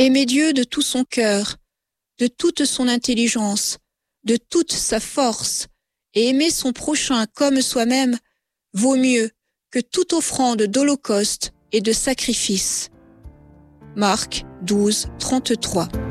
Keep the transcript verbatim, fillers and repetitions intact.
Aimer Dieu de tout son cœur, de toute son intelligence, de toute sa force, et aimer son prochain comme soi-même, vaut mieux que toute offrande d'holocauste et de sacrifice. Marc douze, trente-trois.